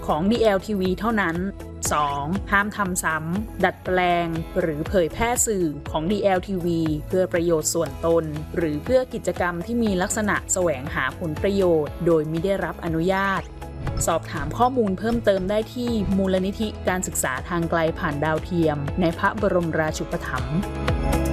ของ DLTV เท่านั้น 2. ห้ามทำซ้ำดัดแปลงหรือเผยแพร่สื่อของ DLTV เพื่อประโยชน์ส่วนตนหรือเพื่อกิจกรรมที่มีลักษณะแสวงหาผลประโยชน์โดยมิได้รับอนุญาตสอบถามข้อมูลเพิ่มเติมได้ที่มูลนิธิการศึกษาทางไกลผ่านดาวเทียมในพระบรมราชูปถัมภ์